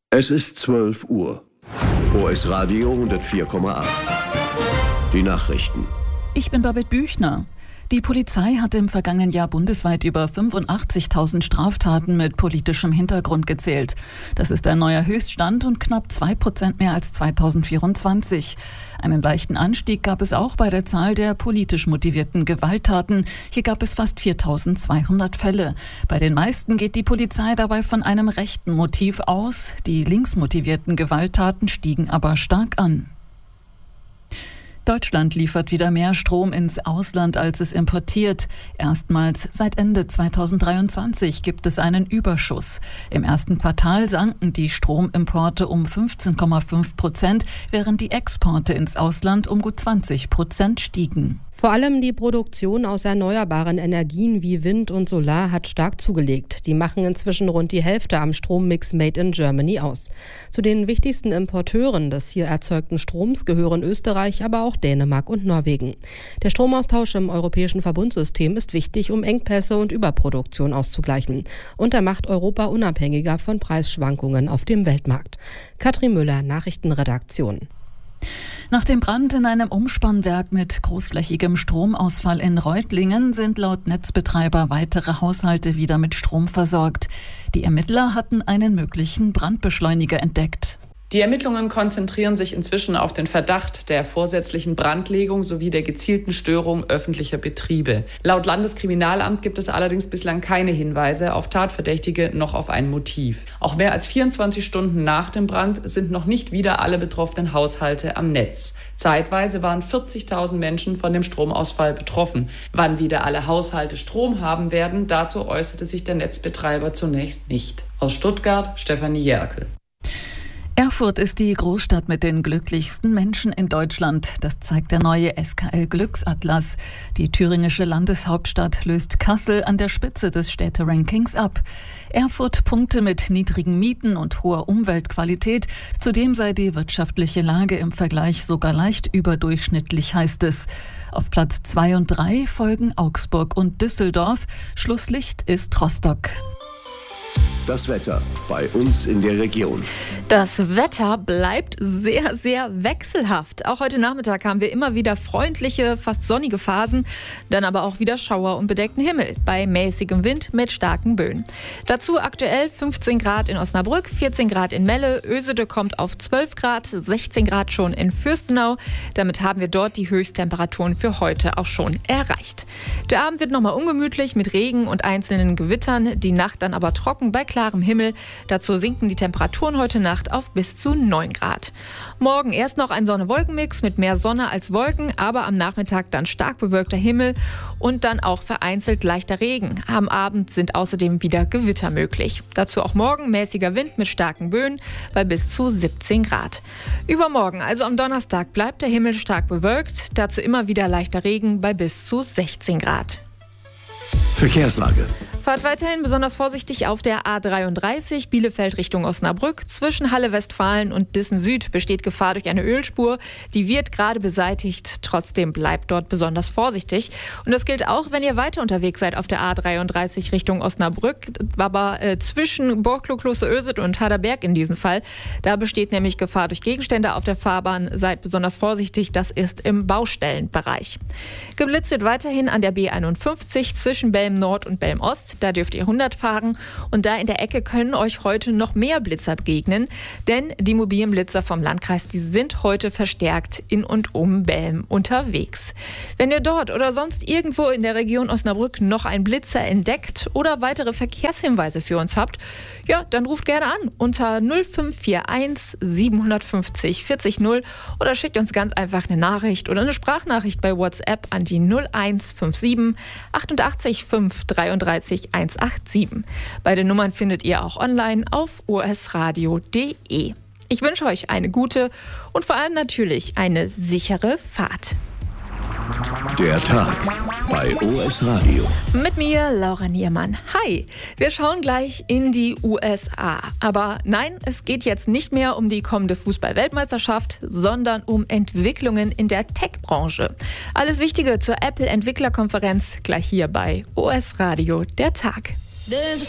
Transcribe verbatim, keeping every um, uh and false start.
Es ist zwölf Uhr. O S Radio hundertvier Komma acht. Die Nachrichten. Ich bin Babette Büchner. Die Polizei hat im vergangenen Jahr bundesweit über fünfundachtzigtausend Straftaten mit politischem Hintergrund gezählt. Das ist ein neuer Höchststand und knapp zwei Prozent mehr als zweitausendvierundzwanzig. Einen leichten Anstieg gab es auch bei der Zahl der politisch motivierten Gewalttaten. Hier gab es fast viertausendzweihundert Fälle. Bei den meisten geht die Polizei dabei von einem rechten Motiv aus. Die linksmotivierten Gewalttaten stiegen aber stark an. Deutschland liefert wieder mehr Strom ins Ausland, als es importiert. Erstmals seit Ende zweitausenddreiundzwanzig gibt es einen Überschuss. Im ersten Quartal sanken die Stromimporte um fünfzehn Komma fünf Prozent, während die Exporte ins Ausland um gut zwanzig Prozent stiegen. Vor allem die Produktion aus erneuerbaren Energien wie Wind und Solar hat stark zugelegt. Die machen inzwischen rund die Hälfte am Strommix Made in Germany aus. Zu den wichtigsten Importeuren des hier erzeugten Stroms gehören Österreich, aber auch Dänemark und Norwegen. Der Stromaustausch im europäischen Verbundsystem ist wichtig, um Engpässe und Überproduktion auszugleichen. Und er macht Europa unabhängiger von Preisschwankungen auf dem Weltmarkt. Katrin Müller, Nachrichtenredaktion. Nach dem Brand in einem Umspannwerk mit großflächigem Stromausfall in Reutlingen sind laut Netzbetreiber weitere Haushalte wieder mit Strom versorgt. Die Ermittler hatten einen möglichen Brandbeschleuniger entdeckt. Die Ermittlungen konzentrieren sich inzwischen auf den Verdacht der vorsätzlichen Brandlegung sowie der gezielten Störung öffentlicher Betriebe. Laut Landeskriminalamt gibt es allerdings bislang keine Hinweise auf Tatverdächtige noch auf ein Motiv. Auch mehr als vierundzwanzig Stunden nach dem Brand sind noch nicht wieder alle betroffenen Haushalte am Netz. Zeitweise waren vierzigtausend Menschen von dem Stromausfall betroffen. Wann wieder alle Haushalte Strom haben werden, dazu äußerte sich der Netzbetreiber zunächst nicht. Aus Stuttgart, Stefanie Jerkel. Erfurt ist die Großstadt mit den glücklichsten Menschen in Deutschland. Das zeigt der neue S K L-Glücksatlas. Die thüringische Landeshauptstadt löst Kassel an der Spitze des Städterankings ab. Erfurt punkte mit niedrigen Mieten und hoher Umweltqualität. Zudem sei die wirtschaftliche Lage im Vergleich sogar leicht überdurchschnittlich, heißt es. Auf Platz zwei und drei folgen Augsburg und Düsseldorf. Schlusslicht ist Rostock. Das Wetter bei uns in der Region. Das Wetter bleibt sehr, sehr wechselhaft. Auch heute Nachmittag haben wir immer wieder freundliche, fast sonnige Phasen, dann aber auch wieder Schauer und bedeckten Himmel bei mäßigem Wind mit starken Böen. Dazu aktuell fünfzehn Grad in Osnabrück, vierzehn Grad in Melle, Ösede kommt auf zwölf Grad, sechzehn Grad schon in Fürstenau. Damit haben wir dort die Höchsttemperaturen für heute auch schon erreicht. Der Abend wird nochmal ungemütlich mit Regen und einzelnen Gewittern, die Nacht dann aber trocken bei klarem Himmel. Dazu sinken die Temperaturen heute Nacht auf bis zu neun Grad. Morgen erst noch ein Sonne-Wolken-Mix mit mehr Sonne als Wolken, aber am Nachmittag dann stark bewölkter Himmel und dann auch vereinzelt leichter Regen. Am Abend sind außerdem wieder Gewitter möglich. Dazu auch morgen mäßiger Wind mit starken Böen bei bis zu siebzehn Grad. Übermorgen, also am Donnerstag, bleibt der Himmel stark bewölkt. Dazu immer wieder leichter Regen bei bis zu sechzehn Grad. Verkehrslage. Fahrt weiterhin besonders vorsichtig auf der A dreiunddreißig Bielefeld Richtung Osnabrück. Zwischen Halle-Westfalen und Dissen-Süd besteht Gefahr durch eine Ölspur. Die wird gerade beseitigt. Trotzdem bleibt dort besonders vorsichtig. Und das gilt auch, wenn ihr weiter unterwegs seid auf der A dreiunddreißig Richtung Osnabrück. Aber äh, zwischen Borklo, Kloster-Öset und Haderberg in diesem Fall. Da besteht nämlich Gefahr durch Gegenstände auf der Fahrbahn. Seid besonders vorsichtig. Das ist im Baustellenbereich. Geblitzt wird weiterhin an der B einundfünfzig zwischen Belm Nord und Belm Ost. Da dürft ihr hundert fahren und da in der Ecke können euch heute noch mehr Blitzer begegnen, denn die mobilen Blitzer vom Landkreis, die sind heute verstärkt in und um Belm unterwegs. Wenn ihr dort oder sonst irgendwo in der Region Osnabrück noch einen Blitzer entdeckt oder weitere Verkehrshinweise für uns habt, ja, dann ruft gerne an unter null fünf vier eins siebenhundertfünfzig vierzig null oder schickt uns ganz einfach eine Nachricht oder eine Sprachnachricht bei WhatsApp an die null eins fünf sieben achtundachtzig fünf dreiunddreißig eins acht sieben. Beide Nummern findet ihr auch online auf o s radio punkt d e. Ich wünsche euch eine gute und vor allem natürlich eine sichere Fahrt. Der Tag bei O S Radio. Mit mir, Laura Niermann. Hi, wir schauen gleich in die U S A. Aber nein, es geht jetzt nicht mehr um die kommende Fußball-Weltmeisterschaft, sondern um Entwicklungen in der Tech-Branche. Alles Wichtige zur Apple-Entwicklerkonferenz gleich hier bei O S Radio, der Tag.